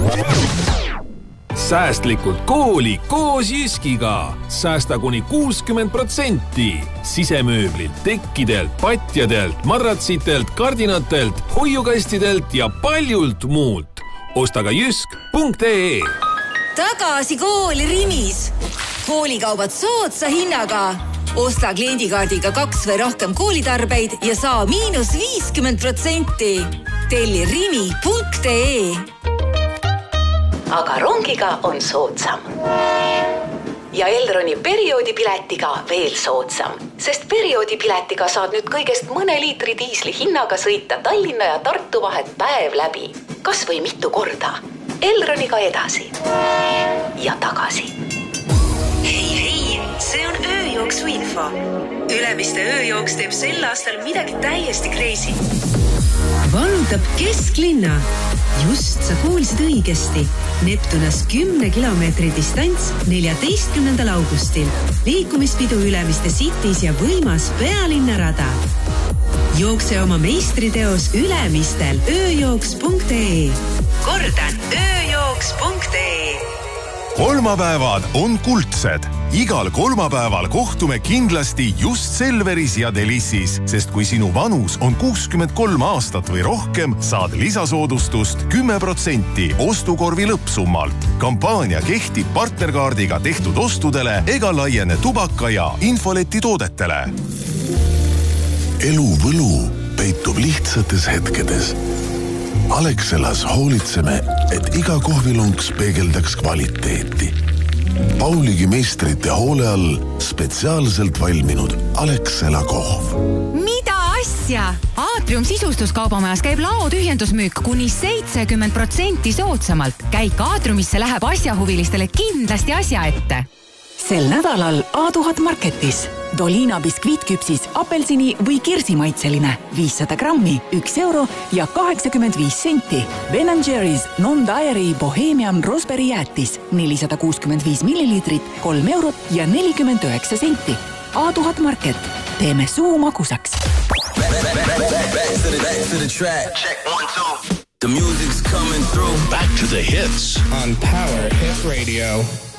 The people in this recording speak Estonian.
Säästlikult kooli koos Jyskiga. Säästa kuni 60%. Sisemööblilt, tekkidelt, patjadelt, madratsitelt, kardinatelt, hoiukastidelt ja paljult muult. Osta ka jysk.ee. Tagasi kooli Rimis. Koolikaubad soodsa hinnaga. Osta kliendikaardiga 2 või rohkem koolitarbeid ja saa -50%. Telli rimi.ee. Aga rongiga on soodsam. Ja Elroni perioodipiletiga veel soodsam, sest perioodipiletiga saad nüüd kõigest mõne liitri diisli hinnaga sõita Tallinna ja Tartu vahet päev läbi. Kas või mitu korda. Elroniga edasi ja tagasi. Hei, see on ööjooksu info. Ülemiste ööjooks teeb sel aastal midagi täiesti crazy. Valutab kesklinna. Just sa kuulsid õigesti. Neptunas 10 kilomeetri distants 14. augustil. Liikumispidu Ülemiste Cities ja võimas pealinnarada. Jookse oma meistriteos Ülemistel ööjooks.ee. Kordan, ööjooks.ee. Kolmapäevad on kuldsed. Igal kolmapäeval kohtume kindlasti just Selveris ja Delissis, sest kui sinu vanus on 63 aastat või rohkem, saad lisasoodustust 10% ostukorvi lõppsummalt. Kampaania kehtib partnerkaardiga tehtud ostudele ega laiene tubaka ja infoleti toodetele. Elu võlu peitub lihtsates hetkedes. Alexelas hoolitseme, et iga kohvilunks peegeldaks kvaliteeti. Pauligi meistrite hoole all spetsiaalselt valminud Alexela kohv. Mida asja? Aatrium sisustuskaubamajas käib laotühjendusmüük kuni 70% soodsamalt. Käik Aatriumisse läheb asjahuvilistele kindlasti asja ette. Sel nädalal A1000 Marketis. Dolina biskviitküpsis apelsini või kirsimaitseline 500 grammi, 1 euro ja 85 senti. Ben & Jerry's Non-Dairy Bohemian Raspberry jäätis 465 milliliitrit, 3 eurot ja 49 senti. A1000 Market. Teeme suu magusaks. Back to the track. Check 1, 2. The music's coming through. Back to the hits on Power Hit Radio.